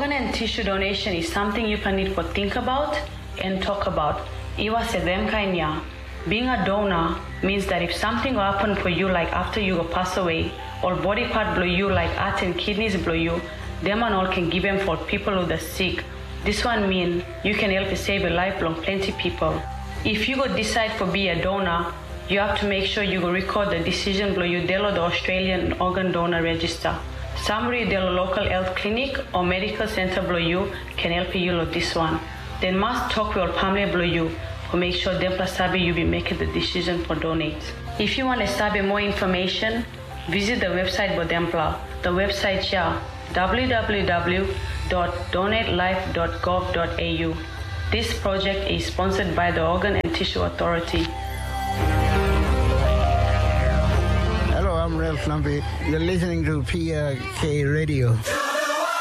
Organ and tissue donation is something you can need to think about and talk about. Iwa sedem kainya. Being a donor means that if something will happen for you, like after you go pass away, or body part blow you, like heart and kidneys blow you, them and all can give them for people who are sick. This one mean you can help to save a life long plenty people. If you go decide for be a donor, you have to make sure you go record the decision blow you delo the Australian Organ Donor Register. Somebody delo local health clinic or medical center blow you can help you with this one. Then must talk with family blow you to make sure them sabi you be making the decision for donate. If you want to sabi more information, visit the website for Dempla. The website here www.donatelife.gov.au. This project is sponsored by the Organ and Tissue Authority. Hello, I'm Ralph Lumpy. You're listening to PRK Radio.